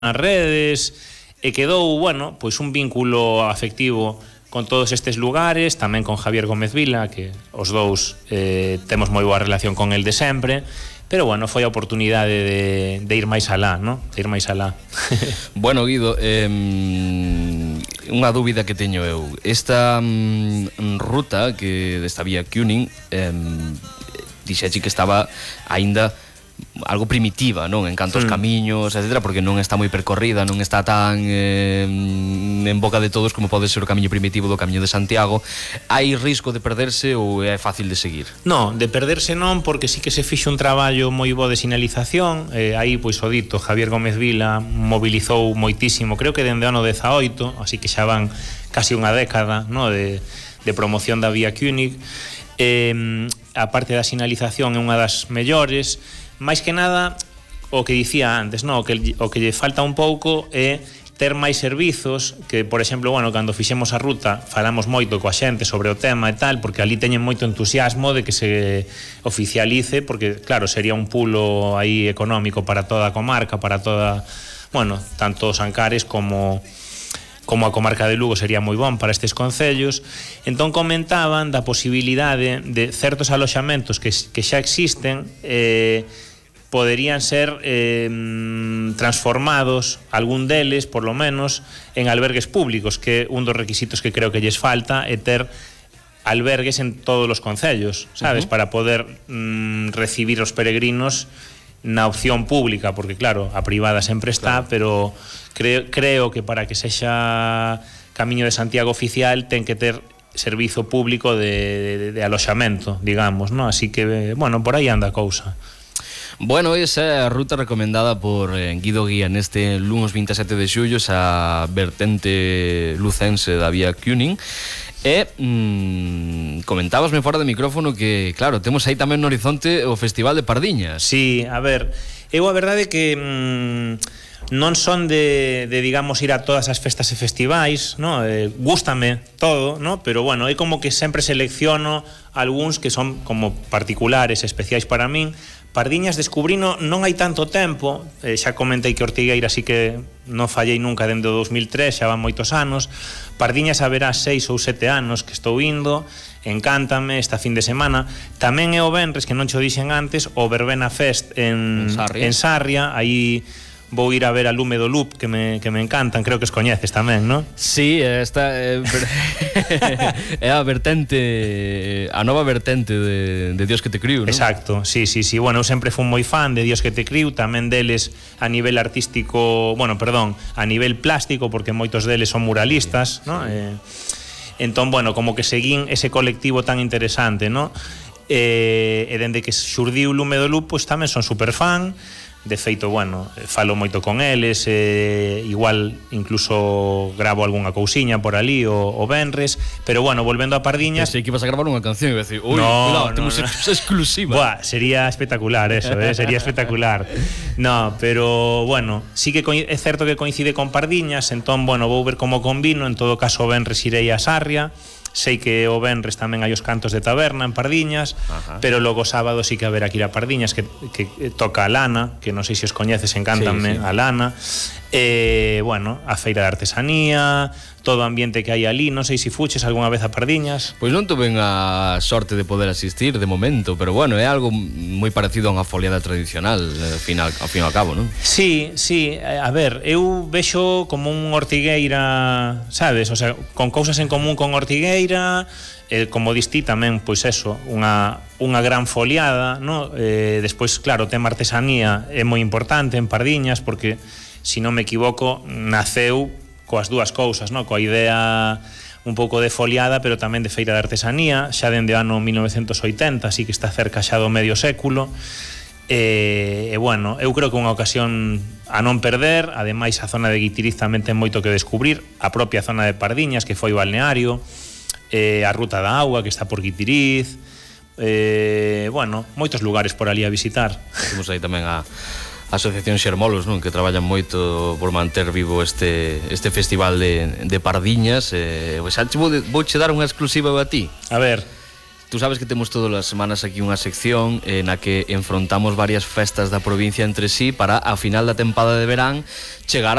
nas redes e quedou, bueno, pois un vínculo afectivo con todos estes lugares, tamén con Javier Gómez Vila, que os dous temos moi boa relación con el de sempre, pero bueno, foi a oportunidade de ir máis alá, ¿no? De ir máis alá. Bueno, Guido, unha dúbida que teño eu. Esta ruta que desta vía Cuning dixeche que estaba aínda algo primitiva, non? En canto aos camiños, etcétera, porque non está moi percorrida, non está tan en boca de todos como pode ser o camiño primitivo do Camiño de Santiago. Hai risco de perderse ou é fácil de seguir? Non, de perderse non, porque sí que se fixe un traballo moi bo de sinalización. Aí, pois, o dito, Javier Gómez Vila mobilizou moitísimo, creo que dende o ano 18, así que xa van casi unha década, no, de promoción da vía Cuning. A parte da sinalización é unha das mellores. Máis que nada, o que dicía antes, no? o que lle falta un pouco é ter máis servizos, que, por exemplo, bueno, cando fixemos a ruta falamos moito coa xente sobre o tema e tal, porque ali teñen moito entusiasmo de que se oficialice, porque, claro, sería un pulo aí económico para toda a comarca, para toda, bueno, tanto os Ancares como a comarca de Lugo sería moi bon para estes concellos. Entón comentaban da posibilidade de certos aloxamentos que xa existen, poderían ser transformados, algún deles, por lo menos, en albergues públicos, que un dos requisitos que creo que lles falta é ter albergues en todos os concellos, sabes, para poder recibir os peregrinos na opción pública, porque claro, a privada sempre está, pero creo que para que sexa Camiño de Santiago oficial ten que ter servizo público de aloxamento, digamos, ¿no? Así que, bueno, por aí anda a cousa. Bueno, esa é a ruta recomendada por Guido Guía neste lunes 27 de xullo, esa vertente lucense da vía Cuning. E comentábasme fora de micrófono que, claro, temos aí tamén no horizonte o Festival de Pardiñas. Sí, a ver, eu a verdade que non son de digamos, ir a todas as festas e festivais, no? Gústame todo, no? Pero bueno, é como que sempre selecciono algúns que son como particulares, especiais para min. Pardiñas descubrino non hai tanto tempo, xa comentei que Ortigueira sí que non fallei nunca dende o 2003, xa van moitos anos. Pardiñas haberá 6 ou 7 anos que estou indo, encántame esta fin de semana. Tamén é o venres, que non cho dixen antes, o Verbena Fest en Sarria, aí vou ir a ver a Lume do Loop, que me encantan, creo que os coñeces tamén, non? Sí, esta é a vertente, a nova vertente de Dios que te criu, non? Exacto, sí, bueno, eu sempre fui moi fan de Dios que te criu, tamén deles a nivel artístico, bueno, perdón, a nivel plástico, porque moitos deles son muralistas, non? Entón, bueno, como que seguín ese colectivo tan interesante, non? E dende que xurdiu Lume do Loop, pois tamén son super fan. De feito, bueno, falo moito con eles, igual incluso gravo algunha cousiña por ali o venres, pero bueno, volvendo a Pardiñas... Pensei que ibas a gravar unha canción e iba a decir, ui, cuidado, temos exclusiva. Buah, sería espectacular eso, sería espectacular. No, pero bueno, sí que é certo que coincide con Pardiñas, entón, bueno, vou ver como combino, en todo caso o venres irei a Sarria. Sei que o venres tamén hai os cantos de taberna en Pardiñas, pero logo sábado sí que haberá que ir a Pardiñas, que toca a Lana, que non sei se os coñeces, encántame, sí. A Lana. Bueno, a feira de artesanía, todo o ambiente que hai ali. Non sei se fuches algunha vez a Pardiñas. Pois non tuve a sorte de poder asistir de momento, pero bueno, é algo moi parecido a unha foliada tradicional ao fin e ao cabo, non? Sí, a ver, eu vexo como un Ortigueira, sabes, o sea, con cousas en común con Ortigueira, como distí tamén, pois eso, unha gran foliada, no? Despois, claro, o tema artesanía é moi importante en Pardiñas, porque se non me equivoco, naceu coas dúas cousas, no? Coa idea un pouco de foliada, pero tamén de feira de artesanía, xa dende o ano 1980, así que está cerca xa do medio século. E bueno, eu creo que unha ocasión a non perder. Ademais, a zona de Guitiriz tamén ten moito que descubrir, a propia zona de Pardiñas, que foi o balneario, a ruta da auga, que está por Guitiriz, bueno, moitos lugares por ali a visitar. Temos aí tamén a Asociación Xermolos, non? Que traballan moito por manter vivo este festival de Pardiñas. Xa vouche dar unha exclusiva a ti. A ver. tú sabes que temos todas as semanas aquí unha sección na que enfrontamos varias festas da provincia entre sí para, ao final da tempada de verán, chegar